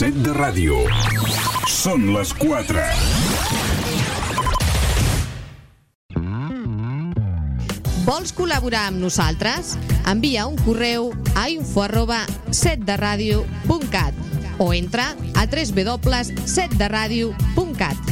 Set de ràdio. Són les 4. Vols col·laborar amb nosaltres? Envia un correu a info@setderadio.cat o entra a www.setderadio.cat.